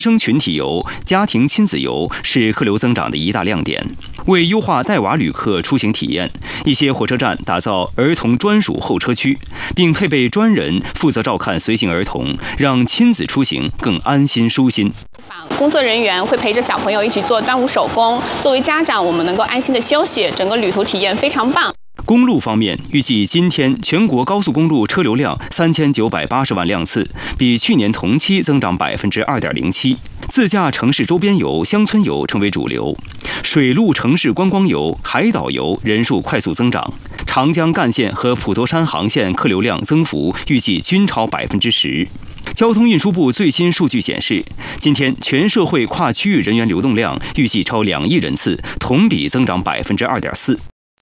生群体游、家庭亲子游是客流增长的一大亮点。为优化带娃旅客出行体验，一些火车站打造儿童专属候车区，并配备专人负责照看随行儿童，让亲子出行更安心舒心。 工作人员会陪着小朋友一起做端午手工，作为家长，我们能够安心的休息，整个旅途体验非常棒。 公路方面，预计今天全国高速公路车流量3980万辆次，比去年同期增长2.07%。自驾城市周边游、乡村游成为主流，水陆城市观光游、海岛游人数快速增长。长江干线和普陀山航线客流量增幅预计均超10%。交通运输部最新数据显示，今天全社会跨区域人员流动量预计超2亿人次，同比增长2.4%。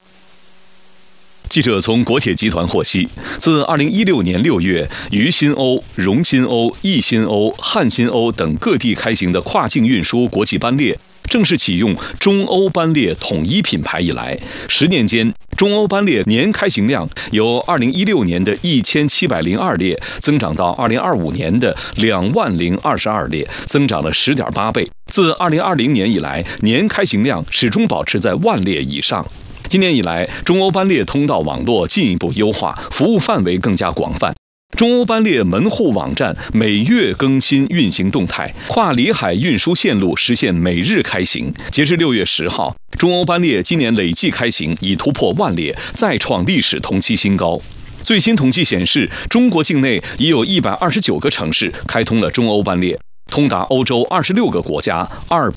记者从国铁集团获悉，自2016年6月，渝新欧、蓉新欧、易新欧、汉新欧等各地开行的跨境运输国际班列正式启用中欧班列统一品牌以来，10年间，中欧班列年开行量由2016年的1702列增长到2025年的20022列，增长了10.8倍。自2020年以来，年开行量始终保持在10000列以上。今年以来，中欧班列通道网络进一步优化，服务范围更加广泛。中欧班列门户网站每月更新运行动态，跨里海运输线路实现每日开行。截至6月10号，中欧班列今年累计开行已突破10000列，再创历史同期新高。最新统计显示，中国境内已有129个城市开通了中欧班列，通达欧洲26个国家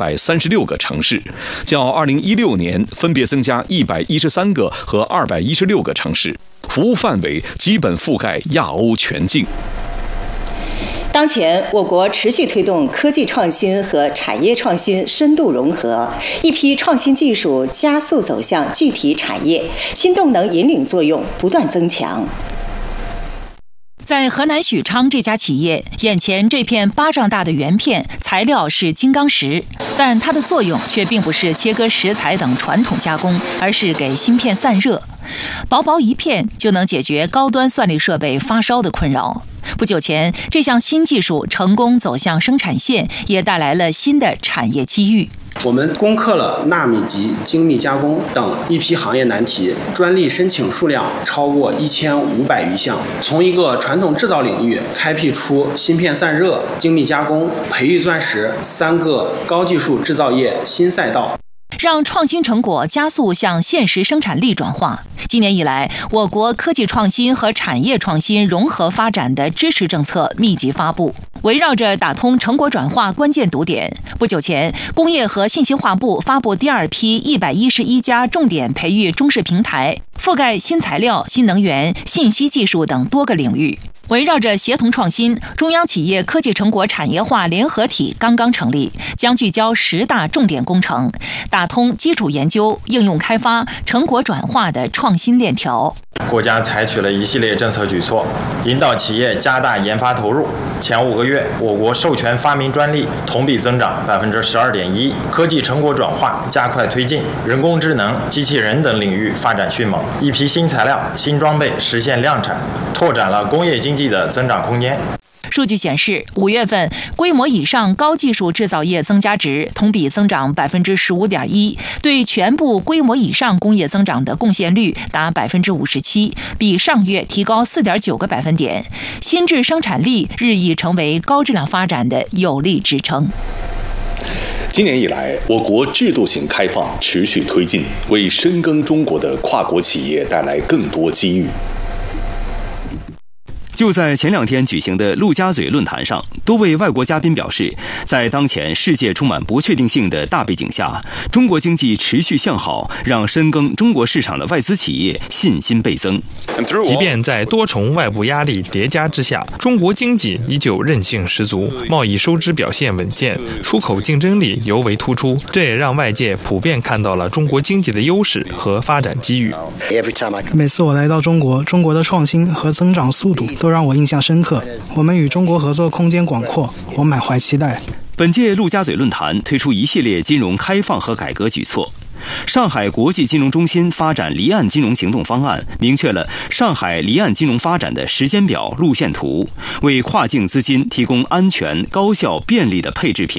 236个城市，较2016年分别增加113个和216个城市，服务范围基本覆盖亚欧全境。 当前，我国持续推动科技创新和产业创新深度融合，一批创新技术加速走向具体产业，新动能引领作用不断增强。 在河南许昌这家企业，眼前这片巴掌大的圆片材料是金刚石，但它的作用却并不是切割石材等传统加工，而是给芯片散热。薄薄一片就能解决高端算力设备发烧的困扰。不久前，这项新技术成功走向生产线，也带来了新的产业机遇。 我们攻克了纳米级精密加工等一批行业难题，专利申请数量超过1500余项，从一个传统制造领域开辟出芯片散热、精密加工、培育钻石3个高技术制造业新赛道， 让创新成果加速向现实生产力转化。今年以来，我国科技创新和产业创新融合发展的支持政策密集发布，围绕着打通成果转化关键堵点。不久前，工业和信息化部发布第2批111家重点培育中试平台，覆盖新材料、新能源、信息技术等多个领域。围绕着协同创新，中央企业科技成果产业化联合体刚刚成立，将聚焦10大重点工程，打通基础研究、应用开发、成果转化的创新链条。 国家采取了一系列政策举措，引导企业加大研发投入。前5个月，我国授权发明专利同比增长12.1%，科技成果转化加快推进，人工智能、机器人等领域发展迅猛，一批新材料、新装备实现量产，拓展了工业经济的增长空间。 数据显示，5月份规模以上高技术制造业增加值同比增长15.1%，对全部规模以上工业增长的贡献率达57%，比上月提高4.9个百分点。新质生产力日益成为高质量发展的有力支撑。 今年以来，我国制度性开放持续推进，为深耕中国的跨国企业带来更多机遇。 就在前2天举行的陆家嘴论坛上，多位外国嘉宾表示，在当前世界充满不确定性的大背景下，中国经济持续向好，让深耕中国市场的外资企业信心倍增。 即便在多重外部压力叠加之下，中国经济依旧韧性十足，贸易收支表现稳健，出口竞争力尤为突出，这也让外界普遍看到了中国经济的优势和发展机遇。 每次我来到中国的创新和增长速度都让我印象深刻，我们与中国合作空间广阔，我满怀期待。 本届陆家嘴论坛推出一系列金融开放和改革举措。上海国际金融中心发展离岸金融行动方案明确了上海离岸金融发展的时间表、路线图，为跨境资金提供安全、高效、便利的配置平